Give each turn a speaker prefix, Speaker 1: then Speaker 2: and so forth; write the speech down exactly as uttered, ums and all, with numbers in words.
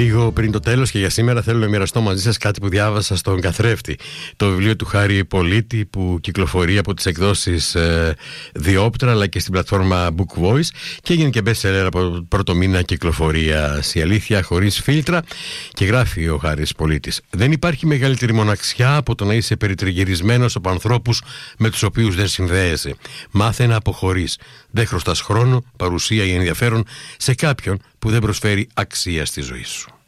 Speaker 1: Λίγο πριν το τέλος και για σήμερα θέλω να μοιραστώ μαζί σας κάτι που διάβασα στον Καθρέφτη. Το βιβλίο του Χάρη Πολίτη που κυκλοφορεί από τις εκδόσεις ε, Διόπτρα αλλά και στην πλατφόρμα Book Voice και έγινε και best seller από πρώτο μήνα κυκλοφορίας. Η αλήθεια χωρίς φίλτρα. Και γράφει ο Χάρης Πολίτης: δεν υπάρχει μεγαλύτερη μοναξιά από το να είσαι περιτριγυρισμένος από ανθρώπους με τους οποίους δεν συνδέεσαι. Μάθε να αποχωρείς. Δεν χρωστάς χρόνο, παρουσία ή ενδιαφέρον σε κάποιον που δεν προσφέρει αξία στη ζωή σου.